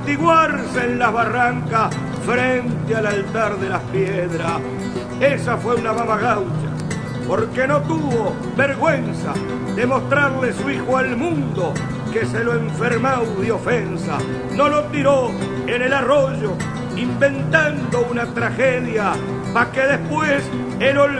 amortiguarse en las barrancas frente al altar de las piedras. Esa fue una mama gaucha, porque no tuvo vergüenza de mostrarle su hijo al mundo, que se lo enfermó de ofensa. No lo tiró en el arroyo inventando una tragedia, pa' que después el olvido